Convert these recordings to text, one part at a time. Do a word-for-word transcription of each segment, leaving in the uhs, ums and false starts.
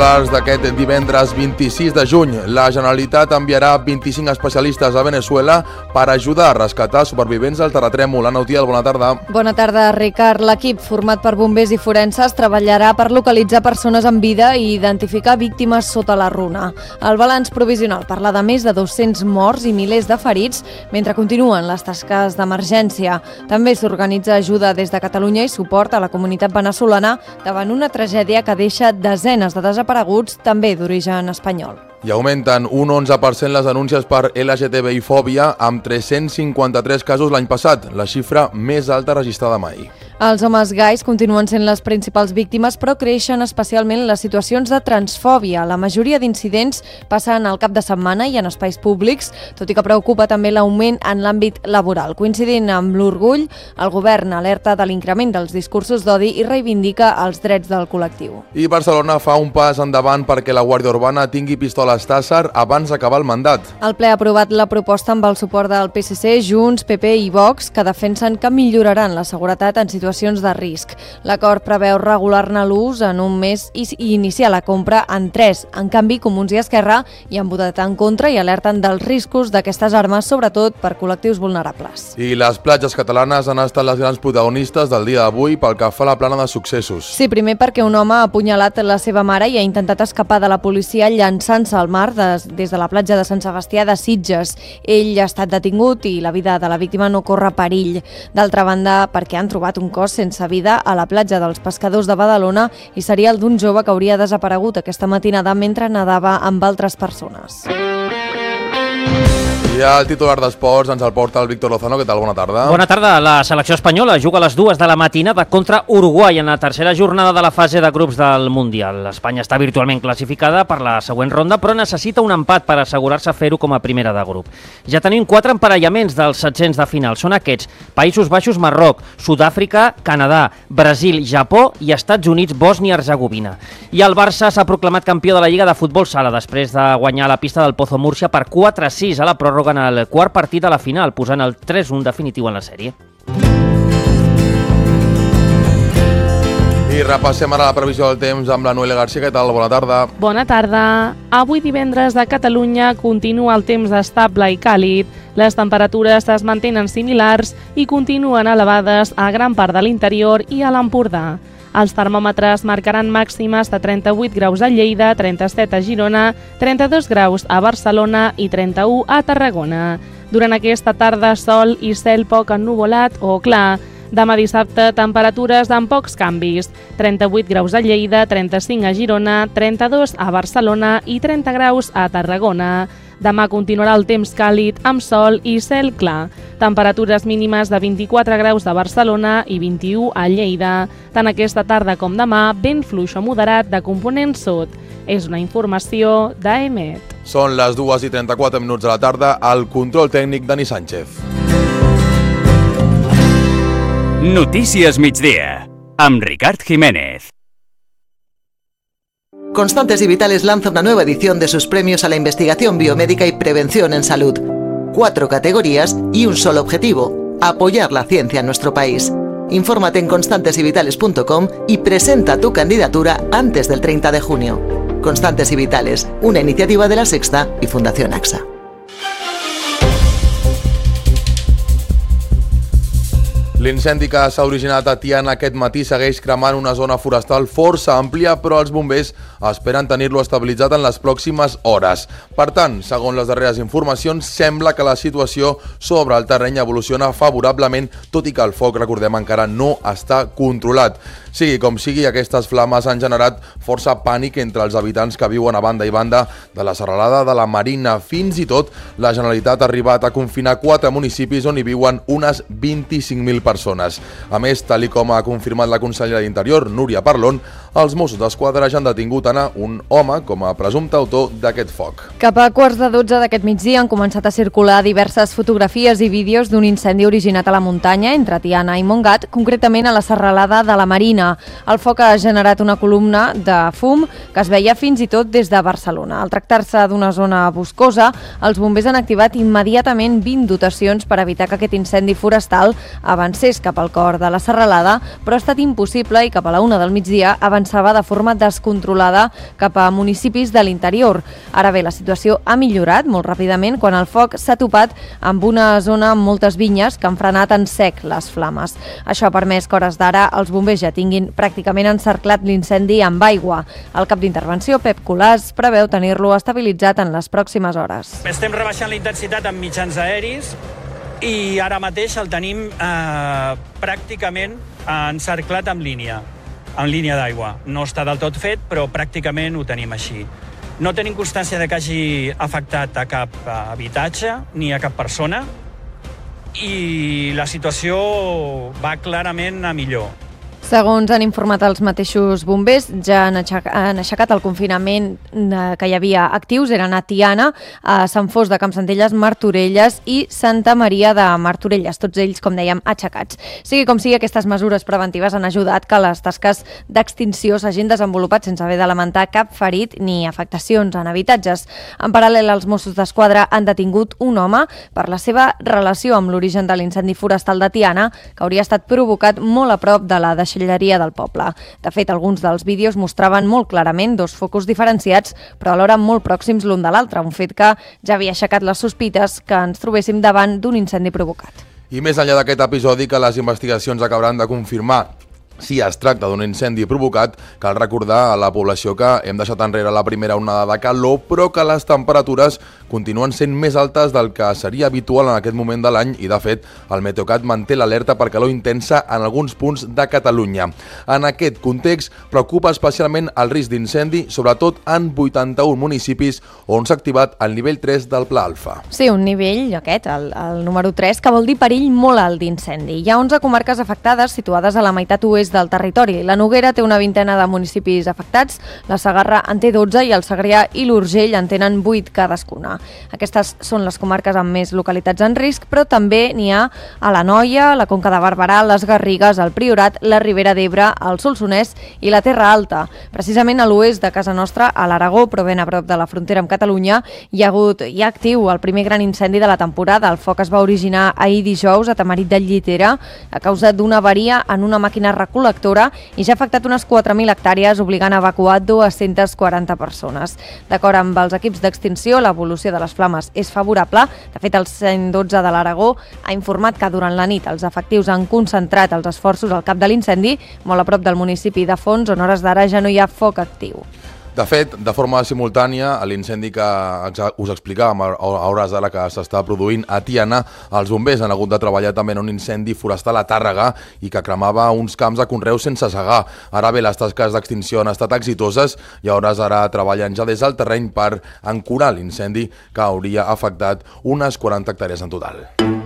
titulars d'aquest divendres vint-i-sis de juny. La Generalitat enviarà vint-i-cinc especialistes a Veneçuela per ajudar a rescatar supervivents al terratrèmol. Anna Utiel, bona tarda. Bona tarda, Ricard. L'equip, format per bombers i forenses, treballarà per localitzar persones en vida i identificar víctimes sota la runa. El balanç provisional parla de més de dos-cents morts i milers de ferits mentre continuen les tasques d'emergència. També s'organitza ajuda des de Catalunya i suport a la comunitat veneçolana davant una tragèdia que deixa desenes de desapareguts, també d'origen espanyol. I augmenten un onze per cent les denúncies per L G T B I-fòbia, amb tres-cents cinquanta-tres casos l'any passat, la xifra més alta registrada mai. Els homes gais continuen sent les principals víctimes, però creixen especialment les situacions de transfòbia. La majoria d'incidents passen al cap de setmana i en espais públics, tot i que preocupa també l'augment en l'àmbit laboral. Coincidint amb l'orgull, el govern alerta de l'increment dels discursos d'odi i reivindica els drets del col·lectiu. I Barcelona fa un pas endavant perquè la Guàrdia Urbana tingui pistoles Tàsser abans d'acabar el mandat. El ple ha aprovat la proposta amb el suport del P S C, Junts, P P i Vox, que defensen que milloraran la seguretat en situacions de risc. L'acord preveu regular-ne l'ús en un mes i iniciar la compra en tres. En canvi, Comuns i Esquerra hi han votat en contra i alerten dels riscos d'aquestes armes, sobretot per col·lectius vulnerables. I les platges catalanes han estat les grans protagonistes del dia d'avui pel que fa a la plana de successos. Sí, primer perquè un home ha apunyalat la seva mare i ha intentat escapar de la policia llançant-se al mar des, des de la platja de Sant Sebastià de Sitges. Ell ha estat detingut i la vida de la víctima no corre perill. D'altra banda, perquè han trobat un cos sense vida a la platja dels Pescadors de Badalona i seria el d'un jove que hauria desaparegut aquesta matinada mentre nedava amb altres persones. I el titular d'esports ens el porta el Víctor Lozano. Què tal? Bona tarda. Bona tarda. La selecció espanyola juga a les dues de la matinada contra Uruguai en la tercera jornada de la fase de grups del Mundial. Espanya està virtualment classificada per la següent ronda, però necessita un empat per assegurar-se fer-ho com a primera de grup. Ja tenim quatre emparellaments dels setzents de final. Són aquests: Països Baixos, Marroc, Sud-àfrica, Canadà, Brasil, Japó i Estats Units, Bòsnia i Hercegovina. I el Barça s'ha proclamat campió de la Lliga de Futbol Sala després de guanyar a la pista del Pozo Múrcia per quatre a sis a la pròrroga en el quart partit de la final, posant el tres un definitiu en la sèrie. I repassem ara la previsió del temps amb la Noelia Garcia. Què tal? Bona tarda. Bona tarda. Avui divendres a Catalunya continua el temps estable i càlid. Les temperatures es mantenen similars i continuen elevades a gran part de l'interior i a l'Empordà. Els termòmetres marcaran màximes de trenta-vuit graus a Lleida, trenta-set a Girona, trenta-dos graus a Barcelona i trenta-u a Tarragona. Durant aquesta tarda, sol i cel poc ennuvolat o clar. Demà dissabte, temperatures amb pocs canvis. trenta-vuit graus a Lleida, trenta-cinc a Girona, trenta-dos a Barcelona i trenta graus a Tarragona. Demà continuarà el temps càlid amb sol i cel clar. Temperatures mínimes de vint-i-quatre graus a Barcelona i vint-i-u a Lleida. Tant aquesta tarda com demà, vent fluix o moderat de component sud. És una informació d'A E M E T. Són les dues i trenta-quatre minuts de la tarda. Al control tècnic, Dani Sánchez. Notícies migdia, amb Ricard Jiménez. Constantes y Vitales lanza una nueva edición de sus premios a la investigación biomédica y prevención en salud. Cuatro categorías y un solo objetivo: apoyar la ciencia en nuestro país. Infórmate en constantes y vitales punto com y presenta tu candidatura antes del treinta de junio. Constantes y Vitales, una iniciativa de La Sexta y Fundación AXA. L'incendi que s'ha originat a Tiana aquest matí segueix cremant una zona forestal força àmplia, però els bombers esperen tenir-lo estabilitzat en les pròximes hores. Per tant, segons les darreres informacions, sembla que la situació sobre el terreny evoluciona favorablement, tot i que el foc, recordem, encara no està controlat. Sigui com sigui, aquestes flames han generat força pànic entre els habitants que viuen a banda i banda de la serralada de la Marina. Fins i tot, la Generalitat ha arribat a confinar quatre municipis on hi viuen unes vint-i-cinc mil persones. A més, tal com ha confirmat la consellera d'Interior, Núria Parlon, els Mossos d'Esquadra ja han detingut a un home com a presumpte autor d'aquest foc. Cap a quarts de dotze d'aquest migdia han començat a circular diverses fotografies i vídeos d'un incendi originat a la muntanya entre Tiana i Montgat, concretament a la serralada de la Marina. Matina. El foc ha generat una columna de fum que es veia fins i tot des de Barcelona. Al tractar-se d'una zona boscosa, els bombers han activat immediatament vint dotacions per evitar que aquest incendi forestal avancés cap al cor de la serralada, però ha estat impossible i cap a la una del migdia avançava de forma descontrolada cap a municipis de l'interior. Ara bé, la situació ha millorat molt ràpidament quan el foc s'ha topat amb una zona amb moltes vinyes que han frenat en sec les flames. Això ha permès que a hores d'ara els bombers ja tinguin pràcticament encerclat l'incendi amb aigua. El cap d'intervenció, Pep Colàs, preveu tenir-lo estabilitzat en les pròximes hores. Estem rebaixant la intensitat amb mitjans aeris i ara mateix el tenim eh, pràcticament encerclat amb línia, amb línia d'aigua. No està del tot fet, però pràcticament ho tenim així. No tenim constància de que hagi afectat a cap habitatge ni a cap persona i la situació va clarament a millor. Segons han informat els mateixos bombers, ja han aixecat, han aixecat el confinament que hi havia actius, eren a Tiana, a Sant Fost de Campsentelles, Martorelles i Santa Maria de Martorelles, tots ells, com dèiem, aixecats. Sigui com sigui, aquestes mesures preventives han ajudat que les tasques d'extinció s'hagin desenvolupat sense haver de lamentar cap ferit ni afectacions en habitatges. En paral·lel, els Mossos d'Esquadra han detingut un home per la seva relació amb l'origen de l'incendi forestal de Tiana, que hauria estat provocat molt a prop de la deixalleria del poble. De fet, alguns dels vídeos mostraven molt clarament dos focus diferenciats, però alhora molt pròxims l'un de l'altre, un fet que ja havia aixecat les sospites que ens trobéssim davant d'un incendi provocat. I més enllà d'aquest episodi que les investigacions acabaran de confirmar si es tracta d'un incendi provocat, cal recordar a la població que hem deixat enrere la primera onada de calor, però que les temperatures continuen sent més altes del que seria habitual en aquest moment de l'any i, de fet, el Meteocat manté l'alerta per calor intensa en alguns punts de Catalunya. En aquest context, preocupa especialment el risc d'incendi, sobretot en vuitanta-un municipis on s'ha activat el nivell tres del Pla Alfa. Sí, un nivell, aquest, el, el número tres, que vol dir perill molt alt d'incendi. Hi ha onze comarques afectades situades a la meitat oest del territori. La Noguera té una vintena de municipis afectats, la Segarra en té dotze i el Segrià i l'Urgell en tenen vuit cadascuna. Aquestes són les comarques amb més localitats en risc, però també n'hi ha a la Noia, la Conca de Barberà, les Garrigues, el Priorat, la Ribera d'Ebre, el Solsonès i la Terra Alta. Precisament a l'oest de casa nostra, a l'Aragó, però ben a prop de la frontera amb Catalunya, hi ha hagut i ha actiu el primer gran incendi de la temporada. El foc es va originar ahir dijous a Tamarit de Llitera a causa d'una avaria en una màquina recol·lectora i ja ha afectat unes quatre mil hectàrees, obligant a evacuar dues-centes quaranta persones. D'acord amb els equips d'extinció, l'evolució de les flames és favorable. De fet, el cent dotze de l'Aragó ha informat que durant la nit els efectius han concentrat els esforços al cap de l'incendi, molt a prop del municipi de Fons, on hores d'ara ja no hi ha foc actiu. De fet, de forma simultània, a l'incendi que us explicàvem a hores d'ara que s'està produint a Tiana, els bombers han hagut de treballar també en un incendi forestal a Tàrrega i que cremava uns camps de conreu sense segar. Ara bé, les tasques d'extinció han estat exitoses i a hores d'ara treballen ja des del terreny per ancorar l'incendi que hauria afectat unes quaranta hectàrees en total.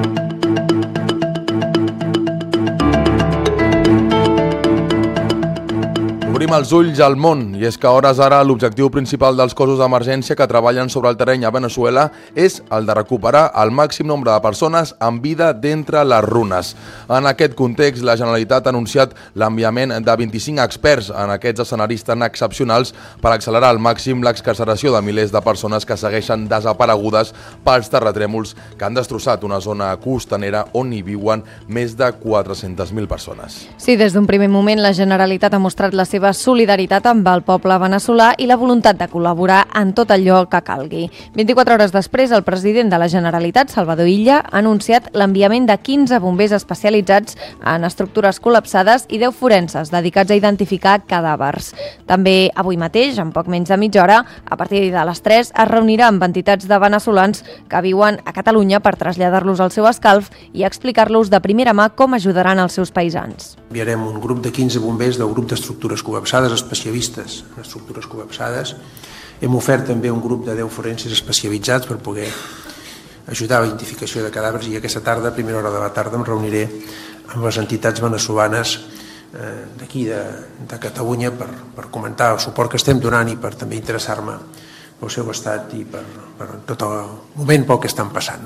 Obrim els ulls al món, i és que a hores ara l'objectiu principal dels cossos d'emergència que treballen sobre el terreny a Veneçuela és el de recuperar el màxim nombre de persones amb vida d'entre les runes. En aquest context, la Generalitat ha anunciat l'enviament de vint-i-cinc experts en aquests escenaris tan excepcionals per accelerar al màxim l'excarceració de milers de persones que segueixen desaparegudes pels terratrèmols que han destrossat una zona costanera on hi viuen més de quatre-centes mil persones. Sí, des d'un primer moment la Generalitat ha mostrat la seva solidaritat amb el poble veneçolà i la voluntat de col·laborar en tot allò que calgui. vint-i-quatre hores després, el president de la Generalitat, Salvador Illa, ha anunciat l'enviament de quinze bombers especialitzats en estructures col·lapsades i deu forenses dedicats a identificar cadàvers. També avui mateix, en poc menys de mitja hora, a partir de les tres, es reunirà amb entitats de veneçolans que viuen a Catalunya per traslladar-los al seu escalf i explicar-los de primera mà com ajudaran els seus paisans. Enviarem un grup de quinze bombers del grup d'estructures col·lapsades, especialistes en estructures col·lapsades. Hem ofert també un grup de deu forenses especialitzats per poder ajudar a la identificació de cadàvers i aquesta tarda, a primera hora de la tarda, em reuniré amb les entitats veneçolanes eh, d'aquí de, de Catalunya per, per comentar el suport que estem donant i per també interessar-me pel seu estat i per, per tot el moment pel que estan passant. No?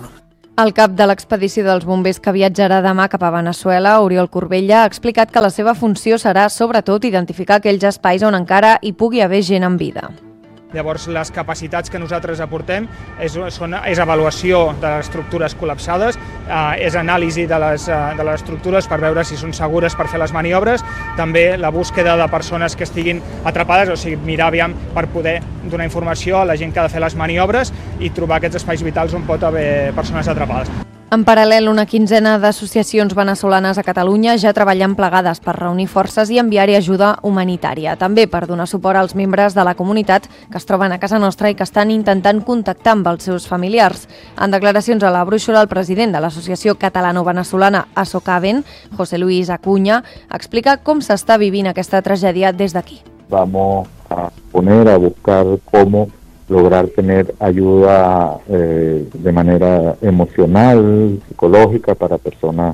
El cap de l'expedició dels bombers que viatjarà demà cap a Veneçuela, Oriol Corbella, ha explicat que la seva funció serà sobretot identificar aquells espais on encara hi pugui haver gent en vida. Llavors, les capacitats que nosaltres aportem és, són, és avaluació de les estructures col·lapsades, eh, és anàlisi de les, de les estructures per veure si són segures per fer les maniobres, també la búsqueda de persones que estiguin atrapades, o sigui, mirar aviam per poder donar informació a la gent que ha de fer les maniobres i trobar aquests espais vitals on pot haver persones atrapades. En paral·lel, una quinzena d'associacions veneçolanes a Catalunya ja treballen plegades per reunir forces i enviar-hi ajuda humanitària, també per donar suport als membres de la comunitat que es troben a casa nostra i que estan intentant contactar amb els seus familiars. En declaracions a la brúixola, el president de l'Associació Catalano-Venezolana ASOCAVEN, José Luis Acuña, explica com s'està vivint aquesta tragèdia des d'aquí. Vamos a poner a buscar cómo lograr tener ayuda eh, de manera emocional, psicológica para personas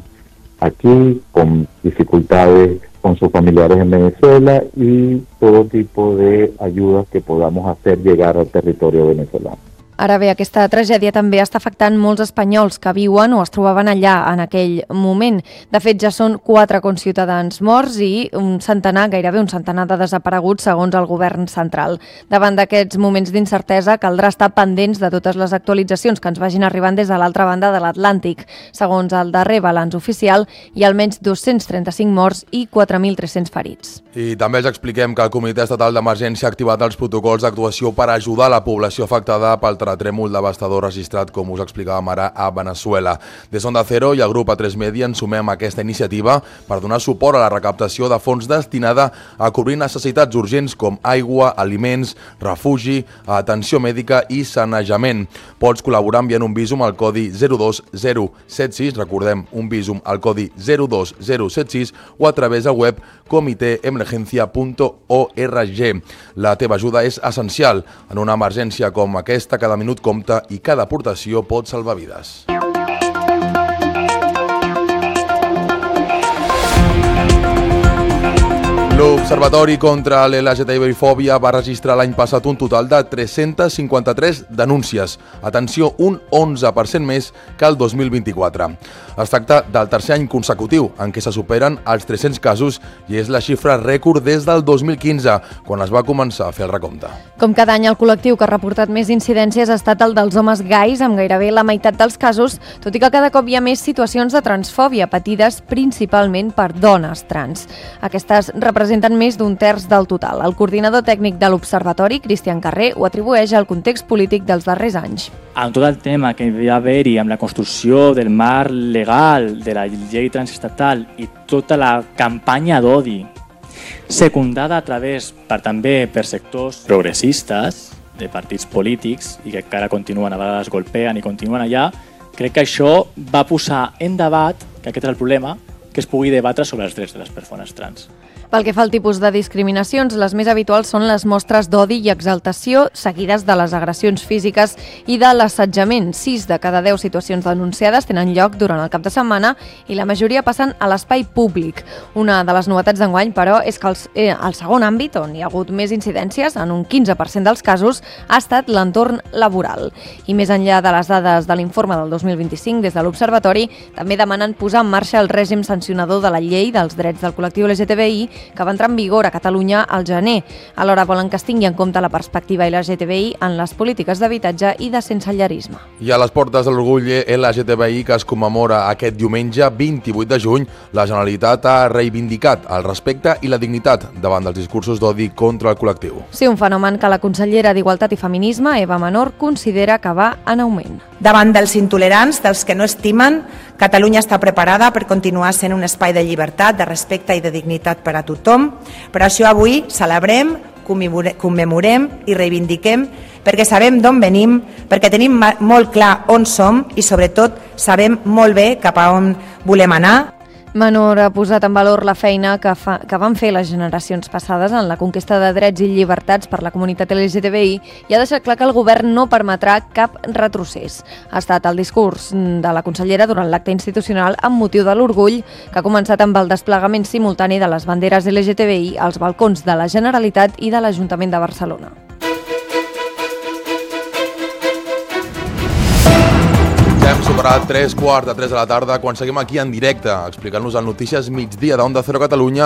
aquí con dificultades con sus familiares en Venezuela y todo tipo de ayudas que podamos hacer llegar al territorio venezolano. Ara bé, aquesta tragèdia també està afectant molts espanyols que viuen o es trobaven allà en aquell moment. De fet, ja són quatre conciutadans morts i un centenar, gairebé un centenar de desapareguts segons el govern central. Davant d'aquests moments d'incertesa, caldrà estar pendents de totes les actualitzacions que ens vagin arribant des de l'altra banda de l'Atlàntic. Segons el darrer balanç oficial, hi ha almenys dos-cents trenta-cinc morts i quatre mil tres-cents ferits. I també els expliquem que el Comitè Estatal d'Emergència ha activat els protocols d'actuació per ajudar la població afectada pel terratrèmol devastador registrat, com us explicàvem ara, a Veneçuela. Des d'Onda Cero i el grup A tres Media ens sumem a aquesta iniciativa per donar suport a la recaptació de fons destinada a cobrir necessitats urgents com aigua, aliments, refugi, atenció mèdica i sanejament. Pots col·laborar enviant un visum al codi zero dos zero set sis, recordem, un visum al codi zero dos zero set sis o a través del web comité emergencia punt org. La teva ajuda és essencial. En una emergència com aquesta, cada minut compta i cada aportació pot salvar vides. L'Observatori contra l'L G T B-fòbia va registrar l'any passat un total de tres-centes cinquanta-tres denúncies. Atenció, un onze per cent més que el dos mil vint-i-quatre. Es tracta del tercer any consecutiu en què se superen els tres-cents casos i és la xifra rècord des del dos mil quinze, quan es va començar a fer el recompte. Com cada any, el col·lectiu que ha reportat més incidències ha estat el dels homes gais, amb gairebé la meitat dels casos, tot i que cada cop hi ha més situacions de transfòbia patides principalment per dones trans. Aquestes representen més d'un terç del total. El coordinador tècnic de l'Observatori, Cristian Carrer, ho atribueix al context polític dels darrers anys. Amb tot el tema que hi va haver-hi amb la construcció del marc legal, de la llei transestatal i tota la campanya d'odi secundada a través per, també per sectors progressistes de partits polítics i que encara continuen, a vegades golpeen i continuen allà, crec que això va posar en debat, que aquest és el problema, que es pugui debatre sobre els drets de les persones trans. Pel que fa al tipus de discriminacions, les més habituals són les mostres d'odi i exaltació, seguides de les agressions físiques i de l'assetjament. Sis de cada deu situacions denunciades tenen lloc durant el cap de setmana i la majoria passen a l'espai públic. Una de les novetats d'enguany, però, és que el, eh, el segon àmbit on hi ha hagut més incidències, en un quinze per cent dels casos, ha estat l'entorn laboral. I més enllà de les dades de l'informe del dos mil vint-i-cinc, des de l'Observatori, també demanen posar en marxa el règim sancionador de la llei dels drets del col·lectiu L G T B I que va entrar en vigor a Catalunya al gener. Alhora volen que es tingui en compte la perspectiva L G T B I en les polítiques d'habitatge i de sensellarisme. I a les portes de l'orgull L G T B I que es commemora aquest diumenge vint-i-vuit de juny, la Generalitat ha reivindicat el respecte i la dignitat davant dels discursos d'odi contra el col·lectiu. Sí, un fenomen que la consellera d'Igualtat i Feminisme, Eva Menor, considera que va en augment. Davant dels intolerants, dels que no estimen, Catalunya està preparada per continuar sent un espai de llibertat, de respecte i de dignitat per a tothom. Per això avui celebrem, commemorem i reivindiquem perquè sabem d'on venim, perquè tenim molt clar on som i sobretot sabem molt bé cap a on volem anar. Menor ha posat en valor la feina que, fa, que van fer les generacions passades en la conquesta de drets i llibertats per la comunitat L G T B I i ha deixat clar que el govern no permetrà cap retrocés. Ha estat el discurs de la consellera durant l'acte institucional amb motiu de l'orgull, que ha començat amb el desplegament simultani de les banderes L G T B I als balcons de la Generalitat i de l'Ajuntament de Barcelona. Ja hem Serà tres quarts de tres de la tarda quan seguim aquí en directe explicant-nos el Notícies Migdia d'Onda Cero Catalunya